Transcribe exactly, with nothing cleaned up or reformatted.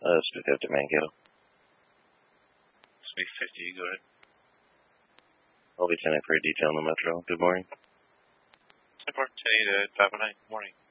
Uh, Smith fifty Mankato. Smith fifty, go ahead. I'll be sending for a detail in the Metro. Good morning. ten four, ten eight, five oh nine, morning.